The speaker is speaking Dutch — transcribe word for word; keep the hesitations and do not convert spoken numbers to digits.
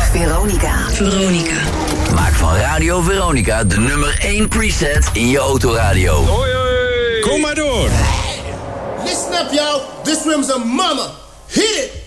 Veronica. Veronica. Maak van Radio Veronica de nummer één preset in je autoradio. Hoi, hoi. Kom maar door. Listen up, y'all. This room's a mama. Hit it.